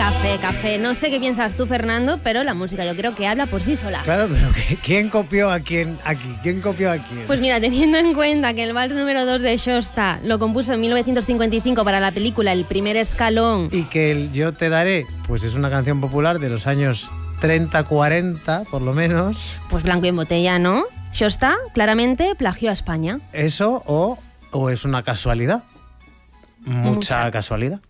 Café. No sé qué piensas tú, Fernando, pero la música yo creo que habla por sí sola. Claro, pero ¿quién copió a quién aquí? ¿Quién copió a quién? Pues mira, teniendo en cuenta que el vals número 2 de Shosta lo compuso en 1955 para la película El primer escalón. Y que el Yo te daré, pues es una canción popular de los años 30, 40, por lo menos. Pues blanco y en botella, ¿no? Shosta claramente plagió a España. ¿Eso o es una casualidad? Mucha casualidad.